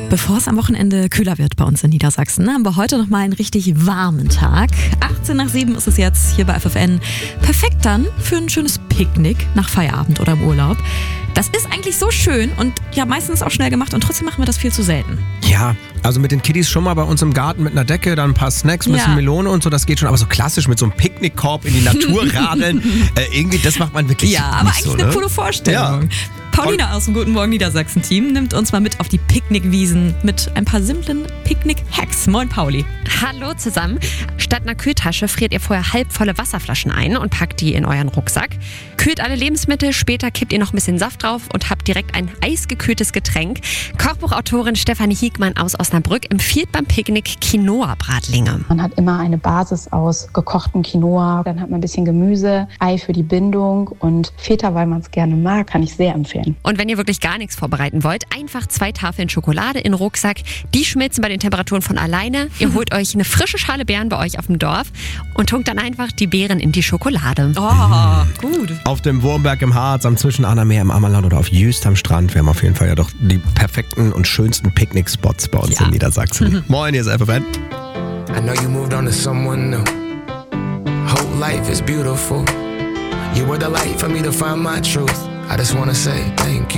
Bevor es am Wochenende kühler wird bei uns in Niedersachsen, haben wir heute nochmal einen richtig warmen Tag. 18:07 ist es jetzt hier bei FFN. Perfekt dann für ein schönes Picknick nach Feierabend oder im Urlaub. Das ist eigentlich so schön und ja meistens auch schnell gemacht und trotzdem machen wir das viel zu selten. Ja, also mit den Kiddies schon mal bei uns im Garten mit einer Decke, dann ein paar Snacks, ein bisschen Melone und so, das geht schon. Aber so klassisch mit so einem Picknickkorb in die Natur radeln, irgendwie, das macht man wirklich Ja, aber nicht eigentlich so, eine ne? coole Vorstellung. Ja. Paulina aus dem Guten Morgen Niedersachsen-Team nimmt uns mal mit auf die Picknickwiesen mit ein paar simplen Picknick-Hacks. Moin Pauli. Hallo zusammen. Statt einer Kühltasche friert ihr vorher halbvolle Wasserflaschen ein und packt die in euren Rucksack. Kühlt alle Lebensmittel, später kippt ihr noch ein bisschen Saft drauf und habt direkt ein eisgekühltes Getränk. Kochbuchautorin Stefanie Hiegmann aus Osnabrück empfiehlt beim Picknick Quinoa-Bratlinge. Man hat immer eine Basis aus gekochtem Quinoa, dann hat man ein bisschen Gemüse, Ei für die Bindung und Feta, weil man es gerne mag, kann ich sehr empfehlen. Und wenn ihr wirklich gar nichts vorbereiten wollt, einfach 2 Tafeln Schokolade in den Rucksack. Die schmilzen bei den Temperaturen von alleine. Ihr holt euch eine frische Schale Beeren bei euch auf dem Dorf und tunkt dann einfach die Beeren in die Schokolade. Oh, gut. Auf dem Wurmberg im Harz, am Zwischenahner im Ammerland oder auf Jüst am Strand. Wir haben auf jeden Fall ja doch die perfekten und schönsten Picknick-Spots bei uns in Niedersachsen. Moin, hier ist FFN. I know you moved on to someone new. Whole life is beautiful. You were the light for me to find my truth. I just wanna say thank you.